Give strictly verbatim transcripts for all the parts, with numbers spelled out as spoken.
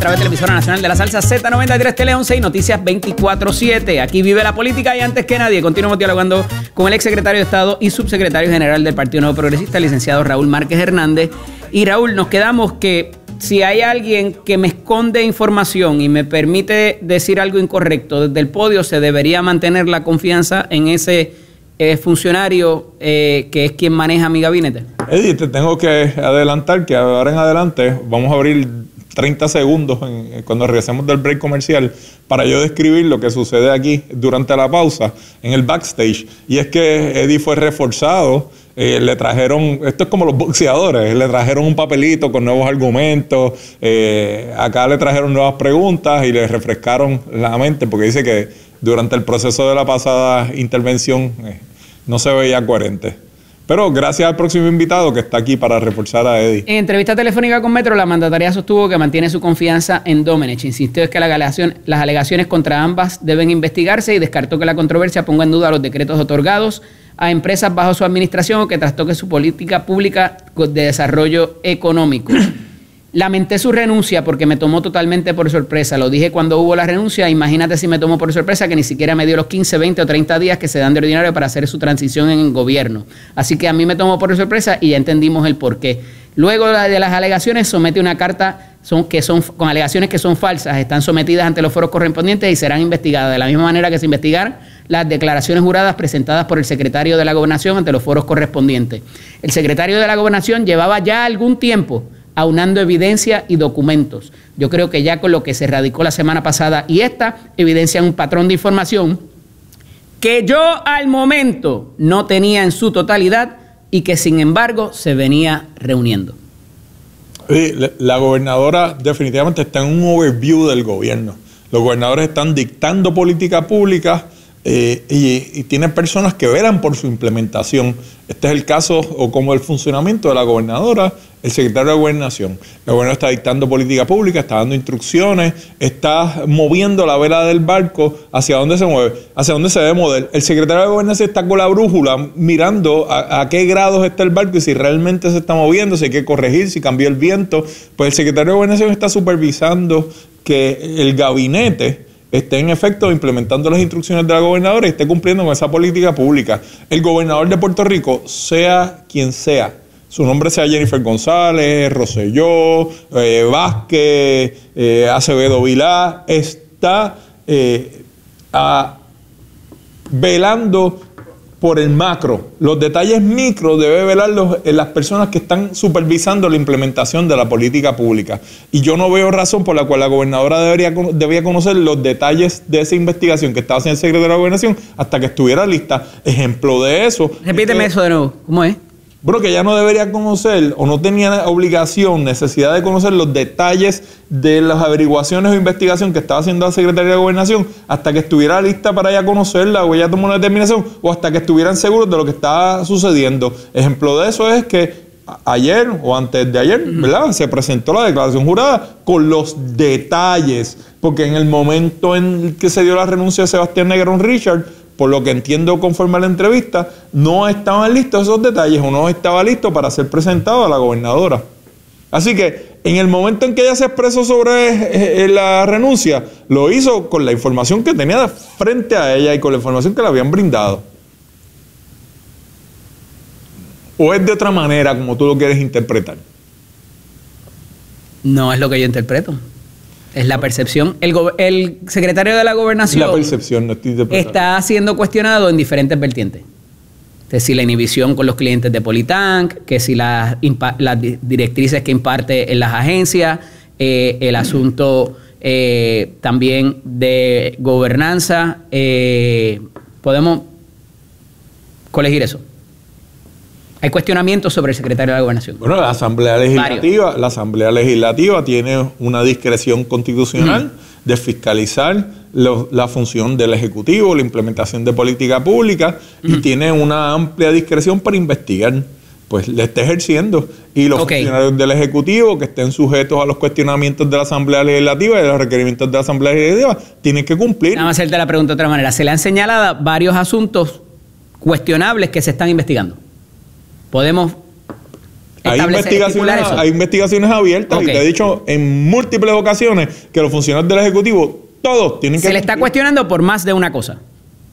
través de la emisora nacional de la salsa Z noventa y tres, Tele once y Noticias veinticuatro siete. Aquí vive la política y antes que nadie continuamos dialogando con el exsecretario de Estado y subsecretario general del Partido Nuevo Progresista, el licenciado Raúl Márquez Hernández. Y Raúl, nos quedamos que si hay alguien que me esconde información y me permite decir algo incorrecto desde el podio, se debería mantener la confianza en ese eh, funcionario eh, que es quien maneja mi gabinete. Eddie, te tengo que adelantar que ahora en adelante vamos a abrir treinta segundos en, cuando regresemos del break comercial para yo describir lo que sucede aquí durante la pausa en el backstage. Y es que Eddie fue reforzado, eh, le trajeron, esto es como los boxeadores, le trajeron un papelito con nuevos argumentos, eh, acá le trajeron nuevas preguntas y le refrescaron la mente porque dice que durante el proceso de la pasada intervención eh, no se veía coherente. Pero gracias al próximo invitado que está aquí para reforzar a Eddie. En entrevista telefónica con Metro, la mandataria sostuvo que mantiene su confianza en Domenech. Insistió es que la alegación, las alegaciones contra ambas deben investigarse y descartó que la controversia ponga en duda los decretos otorgados a empresas bajo su administración o que trastoque su política pública de desarrollo económico. Lamenté su renuncia porque me tomó totalmente por sorpresa. Lo dije cuando hubo la renuncia. Imagínate si me tomó por sorpresa que ni siquiera me dio los quince, veinte o treinta días que se dan de ordinario para hacer su transición en el gobierno. Así que a mí me tomó por sorpresa y ya entendimos el porqué. Luego de las alegaciones somete una carta son, que son, con alegaciones que son falsas. Están sometidas ante los foros correspondientes y serán investigadas de la misma manera que se investigaron las declaraciones juradas presentadas por el secretario de la Gobernación ante los foros correspondientes. El secretario de la Gobernación llevaba ya algún tiempo aunando evidencia y documentos. Yo creo que ya con lo que se radicó la semana pasada y esta evidencia un patrón de información que yo al momento no tenía en su totalidad y que sin embargo se venía reuniendo. Sí, la gobernadora definitivamente está en un overview del gobierno. Los gobernadores están dictando política pública eh, y, y tienen personas que velan por su implementación. Este es el caso o como el funcionamiento de la gobernadora, el secretario de Gobernación. La gobernadora está dictando política pública, está dando instrucciones, está moviendo la vela del barco hacia dónde se mueve, hacia dónde se debe mover. El secretario de Gobernación está con la brújula mirando a, a qué grados está el barco y si realmente se está moviendo, si hay que corregir, si cambió el viento. Pues el secretario de Gobernación está supervisando que el gabinete esté en efecto implementando las instrucciones de la gobernadora y esté cumpliendo con esa política pública. El gobernador de Puerto Rico, sea quien sea, su nombre sea Jennifer González, Rosselló, eh, Vázquez, eh, Acevedo Vilá, está eh, a, velando por el macro. Los detalles micro debe velar los, eh, las personas que están supervisando la implementación de la política pública. Y yo no veo razón por la cual la gobernadora debería, debía conocer los detalles de esa investigación que estaba haciendo el secretario de la Gobernación hasta que estuviera lista. Ejemplo de eso. Repíteme es que, eso de nuevo. ¿Cómo es? Bueno, que ella no debería conocer o no tenía obligación, necesidad de conocer los detalles de las averiguaciones o investigación que estaba haciendo la Secretaría de Gobernación hasta que estuviera lista para ella conocerla o ella tomó una determinación o hasta que estuvieran seguros de lo que estaba sucediendo. Ejemplo de eso es que ayer o antes de ayer, ¿verdad? Se presentó la declaración jurada con los detalles, porque en el momento en que se dio la renuncia de Sebastián Negrón Richard, por lo que entiendo conforme a la entrevista, no estaban listos esos detalles o no estaba listo para ser presentado a la gobernadora. Así que en el momento en que ella se expresó sobre eh, la renuncia, lo hizo con la información que tenía frente a ella y con la información que le habían brindado. ¿O es de otra manera como tú lo quieres interpretar? No es lo que yo interpreto. Es la percepción. El, el secretario de la Gobernación la percepción, no estoy está siendo cuestionado en diferentes vertientes. Que si la inhibición con los clientes de Politank, que si las, las directrices que imparte en las agencias, eh, el asunto eh, también de gobernanza. Eh, podemos colegir eso. Hay cuestionamientos sobre el secretario de la Gobernación. Bueno, la Asamblea Legislativa, la Asamblea Legislativa tiene una discreción constitucional uh-huh. de fiscalizar lo, la función del Ejecutivo, la implementación de política pública uh-huh. y tiene una amplia discreción para investigar. Pues le está ejerciendo. Y los okay. funcionarios del Ejecutivo que estén sujetos a los cuestionamientos de la Asamblea Legislativa y a los requerimientos de la Asamblea Legislativa tienen que cumplir. Vamos a hacerte la pregunta de otra manera. Se le han señalado varios asuntos cuestionables que se están investigando. Podemos Hay investigaciones, hay investigaciones abiertas okay. y te he dicho en múltiples ocasiones que los funcionarios del Ejecutivo, todos tienen que... Se le está cuestionando por más de una cosa.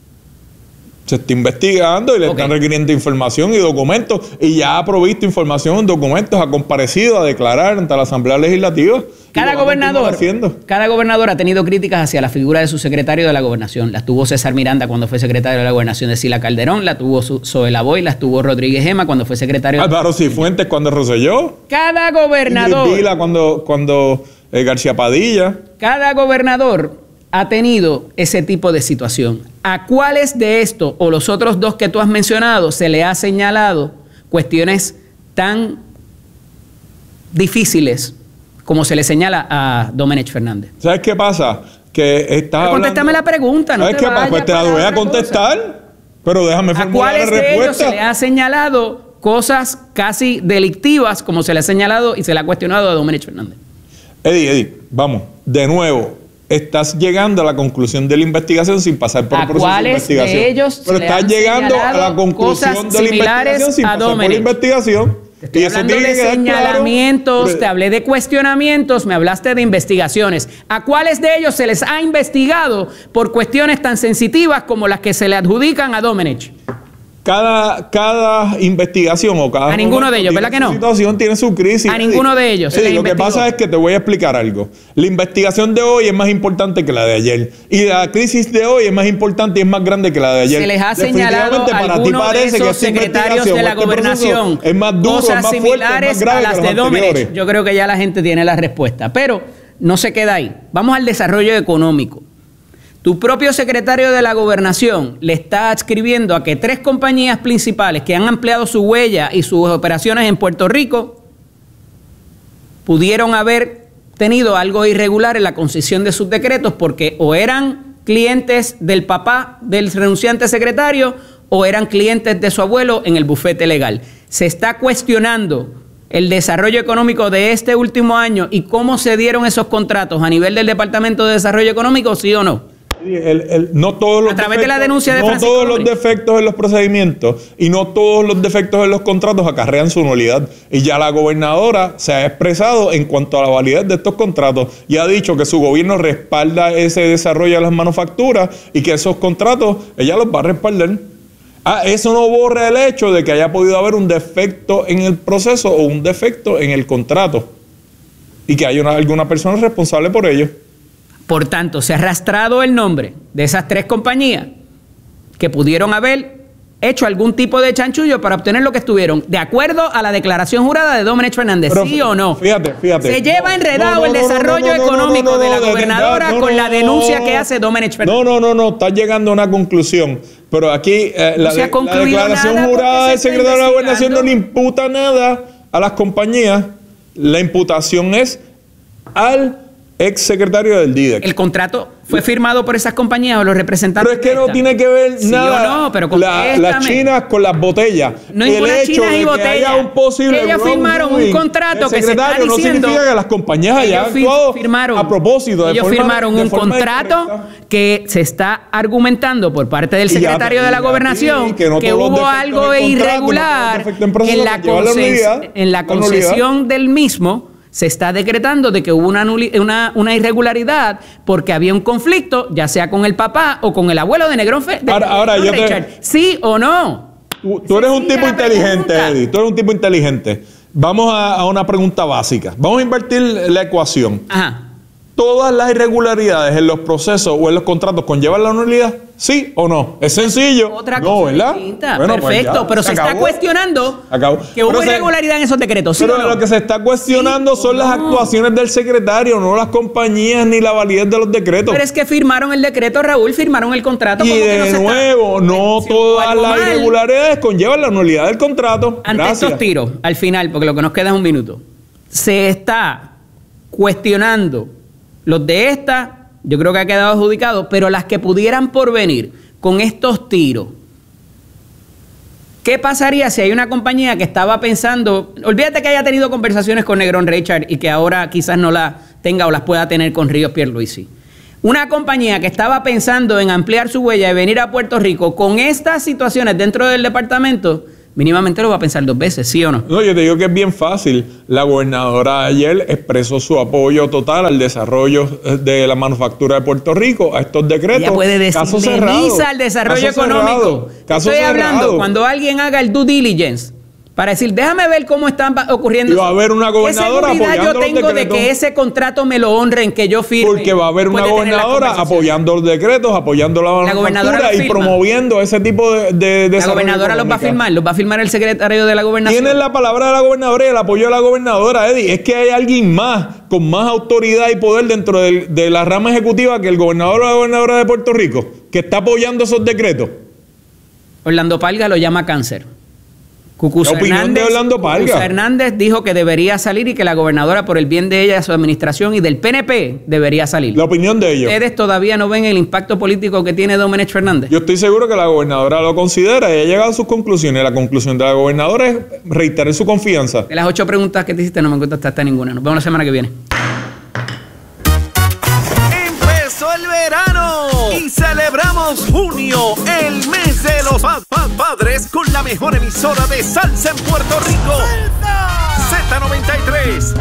Se está investigando y le okay. están requiriendo información y documentos y ya ha provisto información, documentos, ha comparecido a declarar ante la Asamblea Legislativa. Cada gobernador, cada gobernador ha tenido críticas hacia la figura de su secretario de la Gobernación. Las tuvo César Miranda cuando fue secretario de la Gobernación de Sila Calderón, la tuvo Zoe Lavoy, las tuvo Rodríguez Gema cuando fue secretario... Álvaro Cifuentes cuando Rosselló. Cada gobernador... Vila cuando, cuando eh, García Padilla. Cada gobernador ha tenido ese tipo de situación. ¿A cuáles de estos o los otros dos que tú has mencionado se le ha señalado cuestiones tan difíciles como se le señala a Domenech Fernández? ¿Sabes qué pasa? Que estás Contéstame la pregunta. No ¿Sabes qué pasa? Pues te la voy a contestar, cosa. pero déjame formular la respuesta. ¿A cuáles de ellos se le ha señalado cosas casi delictivas como se le ha señalado y se le ha cuestionado a Domenech Fernández? Eddie, Eddie, vamos, de nuevo. Estás llegando a la conclusión de la investigación sin pasar por el proceso de investigación. De ellos Pero estás llegando a la conclusión de la investigación sin pasar por la investigación. Te estoy hablando de señalamientos, claro. Te hablé de cuestionamientos, me hablaste de investigaciones. ¿A cuáles de ellos se les ha investigado por cuestiones tan sensitivas como las que se le adjudican a Domenech? Cada, cada investigación o cada... A ninguno de ellos, ¿verdad que no? Situación tiene su crisis. A ninguno de ellos. Sí, lo que pasa es que te voy a explicar algo. La investigación de hoy es más importante que la de ayer. Y la crisis de hoy es más importante y es más grande que la de ayer. Se les ha señalado a algunos de esos secretarios de la gobernación es más duro, cosas es más similares fuerte, es más grave a las de Domenech. Yo creo que ya la gente tiene la respuesta. Pero no se queda ahí. Vamos al desarrollo económico. Tu propio secretario de la Gobernación le está adscribiendo a que tres compañías principales que han ampliado su huella y sus operaciones en Puerto Rico pudieron haber tenido algo irregular en la concesión de sus decretos porque o eran clientes del papá del renunciante secretario o eran clientes de su abuelo en el bufete legal. Se está cuestionando el desarrollo económico de este último año y cómo se dieron esos contratos a nivel del Departamento de Desarrollo Económico, ¿sí o no? El, el, no todos los a través defectos, de la denuncia de no Francisco todos Domínguez. Los defectos en los procedimientos y no todos los defectos en los contratos acarrean su nulidad. Y ya la gobernadora se ha expresado en cuanto a la validez de estos contratos y ha dicho que su gobierno respalda ese desarrollo de las manufacturas y que esos contratos ella los va a respaldar. Ah, eso no borra el hecho de que haya podido haber un defecto en el proceso o un defecto en el contrato y que haya una, alguna persona responsable por ello. Por tanto, se ha arrastrado el nombre de esas tres compañías que pudieron haber hecho algún tipo de chanchullo para obtener lo que estuvieron, de acuerdo a la declaración jurada de Domenech Fernández. Pero, ¿sí o no? Fíjate, fíjate. Se lleva enredado no, no, no, el desarrollo no, no, no, económico no, no, no, de la gobernadora no, no, con la denuncia no, que hace Domenech Fernández. No, no, no, no, está llegando a una conclusión. Pero aquí eh, no la, de, la declaración jurada del secretario de la Gobernación no le imputa nada a las compañías. La imputación es al ex secretario del D I D E C. El contrato fue firmado por esas compañías o los representantes. Pero es que no tiene que ver ¿Sí nada. O no, pero la, las chinas con las botellas. No hay ninguna china y botella. Un posible ellos firmaron un contrato que se está diciendo. No significa que las compañías hayan actuado firmaron, a propósito. De ellos forma, firmaron de un forma contrato que se está argumentando por parte del secretario ya, de la Gobernación que, no que hubo algo irregular no en la, conces, en la concesión del mismo. Se está decretando de que hubo una, una, una irregularidad porque había un conflicto, ya sea con el papá o con el abuelo de Negrón Fe, de ahora, ahora yo Richard. Te... ¿Sí o no? Tú, tú eres un tipo inteligente, pregunta. Eddie. Tú eres un tipo inteligente. Vamos a, a una pregunta básica. Vamos a invertir la ecuación. Ajá. ¿Todas las irregularidades en los procesos o en los contratos conllevan la nulidad? ¿Sí o no? Es sencillo. Otra no, cosa ¿verdad? distinta. Bueno, perfecto, pues ya, pero se, se acabó. está cuestionando acabó. que hubo pero irregularidad se, en esos decretos. ¿Sí pero o no? lo que se está cuestionando ¿Sí son las no? actuaciones del secretario, no las compañías ni la validez de los decretos. Pero es que firmaron el decreto, Raúl, firmaron el contrato. Y de no se nuevo, está... no si todas las mal. irregularidades conllevan la nulidad del contrato. Ante Gracias. estos tiros, al final, porque lo que nos queda es un minuto, se está cuestionando los de esta, yo creo que ha quedado adjudicado, pero las que pudieran por venir con estos tiros. ¿Qué pasaría si hay una compañía que estaba pensando, olvídate que haya tenido conversaciones con Negrón Richard y que ahora quizás no las tenga o las pueda tener con Ríos Pierluisi? Una compañía que estaba pensando en ampliar su huella y venir a Puerto Rico con estas situaciones dentro del departamento, mínimamente lo va a pensar dos veces, ¿sí o no? No, yo te digo que es bien fácil. La gobernadora ayer expresó su apoyo total al desarrollo de la manufactura de Puerto Rico, a estos decretos. Ella puede decir, caso cerrado, el desarrollo caso económico. Cerrado, caso Estoy hablando cerrado. cuando alguien haga el due diligence para decir, déjame ver cómo están ocurriendo. Y va a haber una gobernadora ¿Qué seguridad apoyando yo tengo los de decretos? que ese contrato me lo honren, que yo firme? Porque va a haber una después de tener las gobernadora conversaciones? apoyando los decretos, apoyando la La gobernadora manufactura lo y firma. promoviendo ese tipo de, de La desarrollo gobernadora los va a económico. firmar, los va a firmar el secretario de la gobernación. Tienen la palabra de la gobernadora y el apoyo de la gobernadora, Eddie. Es que hay alguien más con más autoridad y poder dentro del- de la rama ejecutiva que el gobernador o la gobernadora de Puerto Rico, que está apoyando esos decretos. Orlando Parga lo llama cáncer. Cucuza La opinión Hernández, de Orlando Parga. Cucuza Hernández dijo que debería salir y que la gobernadora, por el bien de ella, de su administración y del P N P, debería salir. La opinión de ellos. ¿Ustedes todavía no ven el impacto político que tiene Domenech Fernández? Yo estoy seguro que la gobernadora lo considera y ha llegado a sus conclusiones. La conclusión de la gobernadora es reiterar su confianza. De las ocho preguntas que te hiciste, no me contestaste ninguna. Nos vemos la semana que viene. Empezó el verano y celebramos junio, el mes de los pa- pa- padres, con la mejor emisora de salsa en Puerto Rico. Z noventa y tres.